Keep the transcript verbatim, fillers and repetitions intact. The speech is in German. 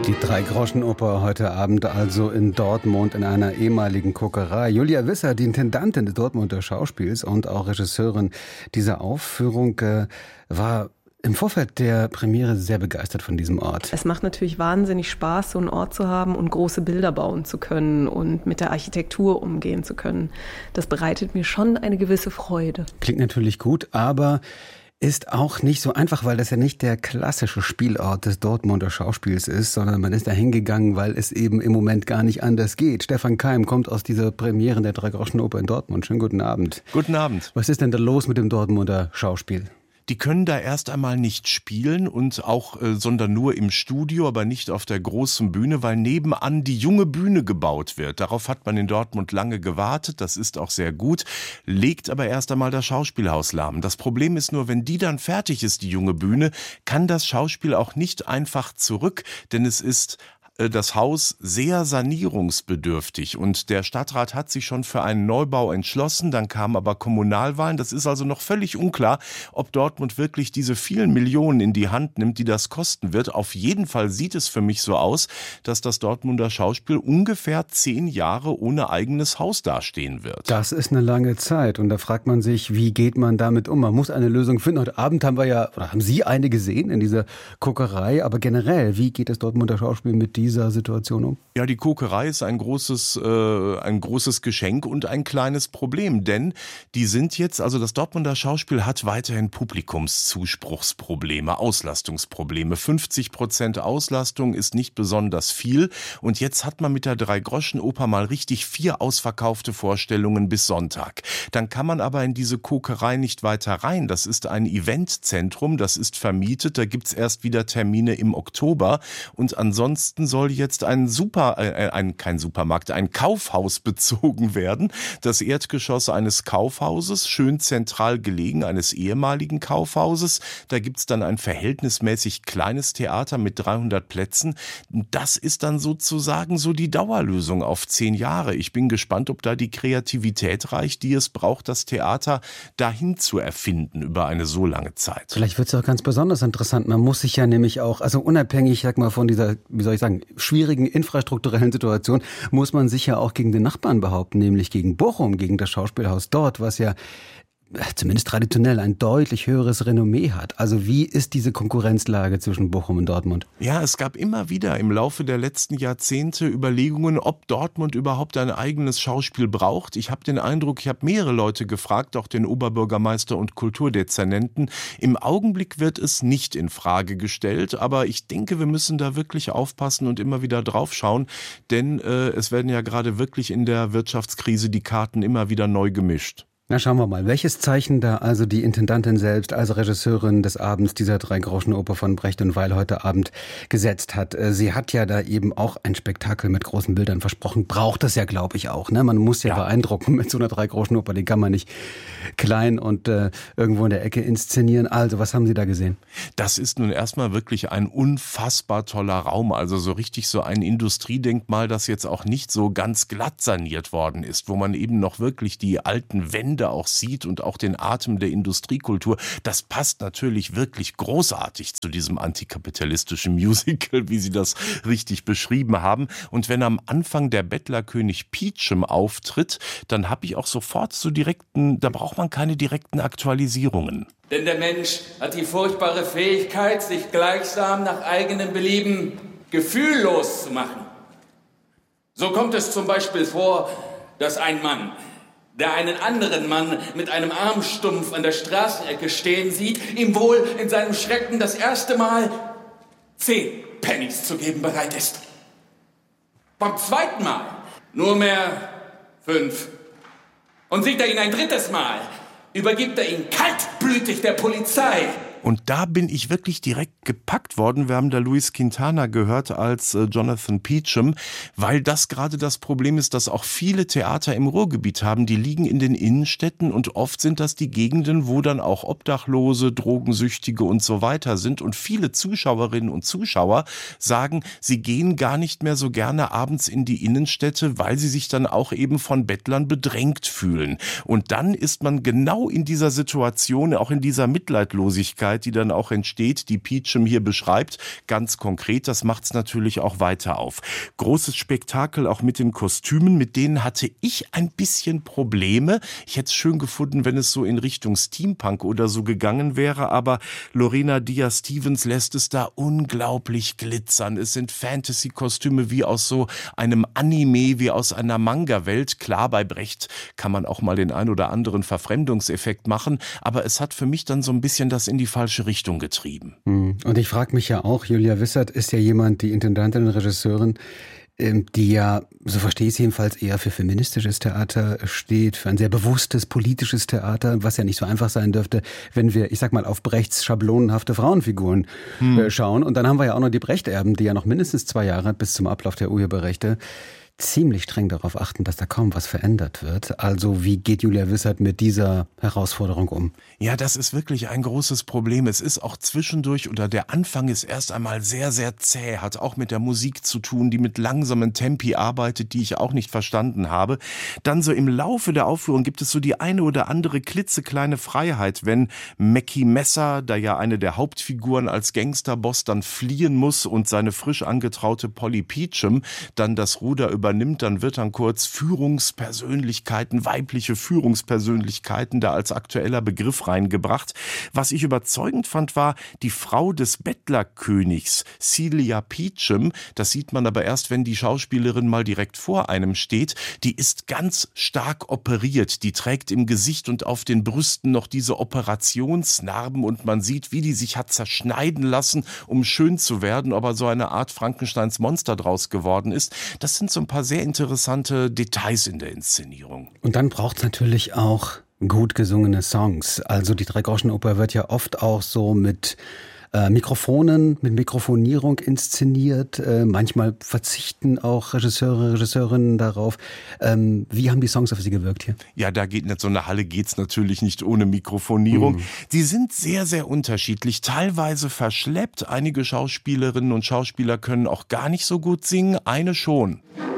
Die Drei-Groschen-Oper heute Abend also in Dortmund in einer ehemaligen Kokerei. Julia Wisser, die Intendantin des Dortmunder Schauspiels und auch Regisseurin dieser Aufführung, äh, war im Vorfeld der Premiere sehr begeistert von diesem Ort. Es macht natürlich wahnsinnig Spaß, so einen Ort zu haben und große Bilder bauen zu können und mit der Architektur umgehen zu können. Das bereitet mir schon eine gewisse Freude. Klingt natürlich gut, aber ist auch nicht so einfach, weil das ja nicht der klassische Spielort des Dortmunder Schauspiels ist, sondern man ist da hingegangen, weil es eben im Moment gar nicht anders geht. Stefan Keim kommt aus dieser Premiere der Drei-Groschen-Oper in Dortmund. Schönen guten Abend. Guten Abend. Was ist denn da los mit dem Dortmunder Schauspiel? Die können da erst einmal nicht spielen und auch, äh, sondern nur im Studio, aber nicht auf der großen Bühne, weil nebenan die junge Bühne gebaut wird. Darauf hat man in Dortmund lange gewartet, das ist auch sehr gut, legt aber erst einmal das Schauspielhaus lahm. Das Problem ist nur, wenn die dann fertig ist, die junge Bühne, kann das Schauspiel auch nicht einfach zurück, denn es ist das Haus sehr sanierungsbedürftig und der Stadtrat hat sich schon für einen Neubau entschlossen, dann kamen aber Kommunalwahlen. Das ist also noch völlig unklar, ob Dortmund wirklich diese vielen Millionen in die Hand nimmt, die das kosten wird. Auf jeden Fall sieht es für mich so aus, dass das Dortmunder Schauspiel ungefähr zehn Jahre ohne eigenes Haus dastehen wird. Das ist eine lange Zeit und da fragt man sich, wie geht man damit um? Man muss eine Lösung finden. Heute Abend haben wir ja, oder haben Sie eine gesehen in dieser Kokerei, aber generell, wie geht das Dortmunder Schauspiel mit dieser dieser Situation um? Ja, die Kokerei ist ein großes, äh, ein großes Geschenk und ein kleines Problem, denn die sind jetzt, also das Dortmunder Schauspiel hat weiterhin Publikumszuspruchsprobleme, Auslastungsprobleme. fünfzig Prozent Auslastung ist nicht besonders viel und jetzt hat man mit der Drei-Groschen-Oper mal richtig vier ausverkaufte Vorstellungen bis Sonntag. Dann kann man aber in diese Kokerei nicht weiter rein. Das ist ein Eventzentrum, das ist vermietet, da gibt's erst wieder Termine im Oktober und ansonsten soll soll jetzt ein Super, äh, ein, kein Supermarkt, ein Kaufhaus bezogen werden. Das Erdgeschoss eines Kaufhauses, schön zentral gelegen, eines ehemaligen Kaufhauses. Da gibt's dann ein verhältnismäßig kleines Theater mit dreihundert Plätzen. Das ist dann sozusagen so die Dauerlösung auf zehn Jahre. Ich bin gespannt, ob da die Kreativität reicht, die es braucht, das Theater dahin zu erfinden über eine so lange Zeit. Vielleicht wird es auch ganz besonders interessant. Man muss sich ja nämlich auch, also unabhängig, sag mal, von dieser, wie soll ich sagen, schwierigen infrastrukturellen Situation muss man sich ja auch gegen den Nachbarn behaupten, nämlich gegen Bochum, gegen das Schauspielhaus dort, was ja zumindest traditionell ein deutlich höheres Renommee hat. Also wie ist diese Konkurrenzlage zwischen Bochum und Dortmund? Ja, es gab immer wieder im Laufe der letzten Jahrzehnte Überlegungen, ob Dortmund überhaupt ein eigenes Schauspiel braucht. Ich habe den Eindruck, ich habe mehrere Leute gefragt, auch den Oberbürgermeister und Kulturdezernenten. Im Augenblick wird es nicht in Frage gestellt, aber ich denke, wir müssen da wirklich aufpassen und immer wieder drauf schauen, denn äh, es werden ja gerade wirklich in der Wirtschaftskrise die Karten immer wieder neu gemischt. Na, schauen wir mal, welches Zeichen da also die Intendantin selbst als Regisseurin des Abends dieser Drei-Groschen-Oper von Brecht und Weil heute Abend gesetzt hat. Sie hat ja da eben auch ein Spektakel mit großen Bildern versprochen. Braucht das ja, glaube ich, auch. Ne? Man muss ja, ja beeindrucken mit so einer Drei-Groschen-Oper. Die kann man nicht klein und äh, irgendwo in der Ecke inszenieren. Also, was haben Sie da gesehen? Das ist nun erstmal wirklich ein unfassbar toller Raum. Also so richtig so ein Industriedenkmal, das jetzt auch nicht so ganz glatt saniert worden ist, wo man eben noch wirklich die alten Wände auch sieht und auch den Atem der Industriekultur. Das passt natürlich wirklich großartig zu diesem antikapitalistischen Musical, wie Sie das richtig beschrieben haben. Und wenn am Anfang der Bettlerkönig Peachum auftritt, dann habe ich auch sofort so direkten, da braucht man keine direkten Aktualisierungen. Denn der Mensch hat die furchtbare Fähigkeit, sich gleichsam nach eigenem Belieben gefühllos zu machen. So kommt es zum Beispiel vor, dass ein Mann, der einen anderen Mann mit einem Armstumpf an der Straßenecke stehen sieht, ihm wohl in seinem Schrecken das erste Mal zehn Pennies zu geben bereit ist. Beim zweiten Mal nur mehr fünf. Und sieht er ihn ein drittes Mal, übergibt er ihn kaltblütig der Polizei. Und da bin ich wirklich direkt gepackt worden. Wir haben da Luis Quintana gehört als äh, Jonathan Peachum, weil das gerade das Problem ist, dass auch viele Theater im Ruhrgebiet haben. Die liegen in den Innenstädten und oft sind das die Gegenden, wo dann auch Obdachlose, Drogensüchtige und so weiter sind. Und viele Zuschauerinnen und Zuschauer sagen, sie gehen gar nicht mehr so gerne abends in die Innenstädte, weil sie sich dann auch eben von Bettlern bedrängt fühlen. Und dann ist man genau in dieser Situation, auch in dieser Mitleidlosigkeit, Persönlichkeit, die dann auch entsteht, die Peachum hier beschreibt, ganz konkret, das macht es natürlich auch weiter auf. Großes Spektakel auch mit den Kostümen, mit denen hatte ich ein bisschen Probleme. Ich hätte es schön gefunden, wenn es so in Richtung Steampunk oder so gegangen wäre, aber Lorena Diaz-Stevens lässt es da unglaublich glitzern. Es sind Fantasy-Kostüme wie aus so einem Anime, wie aus einer Manga-Welt. Klar, bei Brecht kann man auch mal den ein oder anderen Verfremdungseffekt machen, aber es hat für mich dann so ein bisschen das in die falsche Richtung getrieben. Und ich frage mich ja auch, Julia Wissert ist ja jemand, die Intendantin und Regisseurin, die ja, so verstehe ich es jedenfalls, eher für feministisches Theater steht, für ein sehr bewusstes politisches Theater, was ja nicht so einfach sein dürfte, wenn wir, ich sag mal, auf Brechts schablonenhafte Frauenfiguren hm. äh, schauen. Und dann haben wir ja auch noch die Brecht-Erben, die ja noch mindestens zwei Jahre bis zum Ablauf der Urheberrechte ziemlich streng darauf achten, dass da kaum was verändert wird. Also wie geht Julia Wissert mit dieser Herausforderung um? Ja, das ist wirklich ein großes Problem. Es ist auch zwischendurch, oder der Anfang ist erst einmal sehr, sehr zäh, hat auch mit der Musik zu tun, die mit langsamen Tempi arbeitet, die ich auch nicht verstanden habe. Dann so im Laufe der Aufführung gibt es so die eine oder andere klitzekleine Freiheit, wenn Mackie Messer, da ja eine der Hauptfiguren als Gangsterboss dann fliehen muss und seine frisch angetraute Polly Peachum dann das Ruder über nimmt, dann wird dann kurz Führungspersönlichkeiten, weibliche Führungspersönlichkeiten da als aktueller Begriff reingebracht. Was ich überzeugend fand, war die Frau des Bettlerkönigs, Celia Peachum. Das sieht man aber erst, wenn die Schauspielerin mal direkt vor einem steht. Die ist ganz stark operiert. Die trägt im Gesicht und auf den Brüsten noch diese Operationsnarben und man sieht, wie die sich hat zerschneiden lassen, um schön zu werden, aber so eine Art Frankensteins Monster draus geworden ist. Das sind so ein paar sehr interessante Details in der Inszenierung. Und dann braucht es natürlich auch gut gesungene Songs. Also die Dreigroschenoper wird ja oft auch so mit äh, Mikrofonen, mit Mikrofonierung inszeniert. Äh, manchmal verzichten auch Regisseure, Regisseurinnen darauf. Ähm, wie haben die Songs auf Sie gewirkt hier? Ja, da geht nicht so eine Halle geht's natürlich nicht ohne Mikrofonierung. Mhm. Die sind sehr, sehr unterschiedlich, teilweise verschleppt. Einige Schauspielerinnen und Schauspieler können auch gar nicht so gut singen, eine schon.